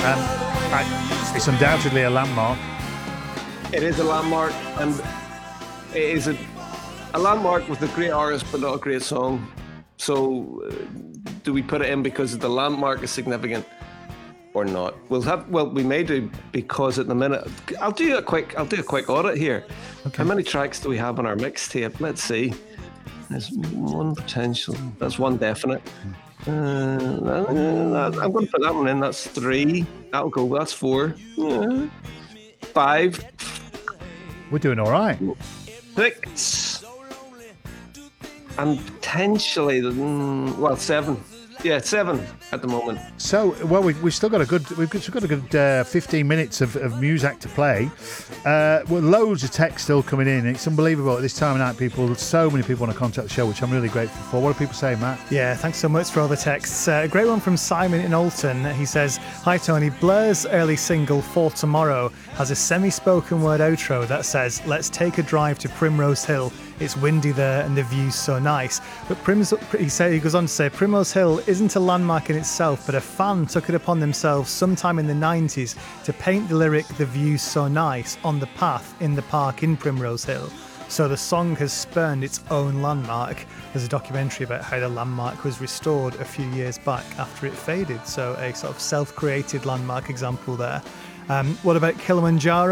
It's undoubtedly a landmark. It is a landmark, and it is a landmark with a great artist but not a great song. So, do we put it in because the landmark is significant or not? We may do, because at the minute I'll do a quick audit here. Okay. How many tracks do we have on our mixtape? Let's see. There's one potential. That's one definite. I'm going to put that one in. That's 3. That'll go. That's 4. 5. We're doing all right. 6. And potentially, 7. Yeah, 7 at the moment. So, well, we've still got a good 15 minutes of Muzak to play. Loads of text still coming in. It's unbelievable at this time of night. So many people want to contact the show, which I'm really grateful for. What are people saying, Matt? Yeah, thanks so much for all the texts. A great one from Simon in Alton. He says, "Hi Tony, Blur's early single For Tomorrow has a semi-spoken word outro that says, 'Let's take a drive to Primrose Hill. It's windy there and the view's so nice.' But he goes on to say, Primrose Hill isn't a landmark in itself, but a fan took it upon themselves sometime in the 90s to paint the lyric 'The view's so nice' on the path in the park in Primrose Hill. So the song has spurned its own landmark. There's a documentary about how the landmark was restored a few years back after it faded. So a sort of self-created landmark example there. What about Kilimanjaro?